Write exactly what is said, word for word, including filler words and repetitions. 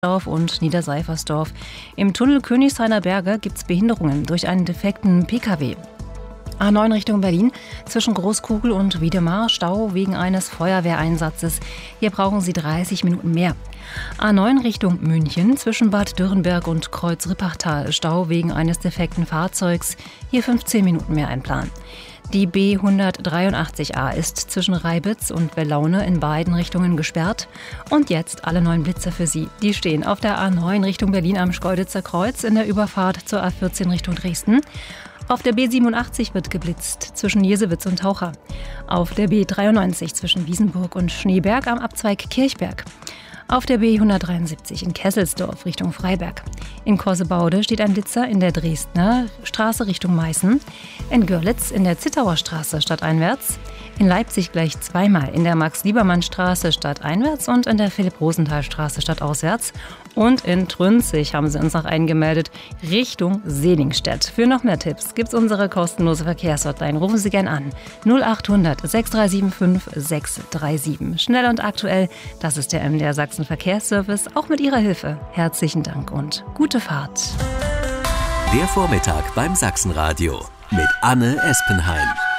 Dorf und Niederseifersdorf. Im Tunnel Königshainer Berge gibt es Behinderungen durch einen defekten P K W. A neun Richtung Berlin, zwischen Großkugel und Wiedemar, Stau wegen eines Feuerwehreinsatzes. Hier brauchen Sie dreißig Minuten mehr. A neun Richtung München, zwischen Bad Dürrenberg und Kreuz-Rippachtal, Stau wegen eines defekten Fahrzeugs. Hier fünfzehn Minuten mehr einplanen. Die B hundertdreiundachtzig A ist zwischen Reibitz und Wellaune in beiden Richtungen gesperrt. Und jetzt alle neuen Blitzer für Sie. Die stehen auf der A neun Richtung Berlin am Schkeuditzer Kreuz, in der Überfahrt zur A vierzehn Richtung Dresden. Auf der B siebenundachtzig wird geblitzt zwischen Jesewitz und Taucher. Auf der B dreiundneunzig zwischen Wiesenburg und Schneeberg am Abzweig Kirchberg. Auf der B hundertdreiundsiebzig in Kesselsdorf Richtung Freiberg. In Korsebaude steht ein Blitzer in der Dresdner Straße Richtung Meißen. In Görlitz in der Zittauer Straße stadteinwärts. In Leipzig gleich zweimal in der Max-Liebermann-Straße stadteinwärts und in der Philipp-Rosenthal-Straße stadtauswärts. Und in Trünzig haben sie uns noch eingemeldet, Richtung Seligenstedt. Für noch mehr Tipps gibt's unsere kostenlose Verkehrshotline. Rufen Sie gern an. null achthundert sechs drei sieben fünf sechs drei sieben. Schnell und aktuell, das ist der M D R Sachsen Verkehrsservice. Auch mit Ihrer Hilfe. Herzlichen Dank und gute Fahrt. Der Vormittag beim Sachsenradio mit Anne Espenheim.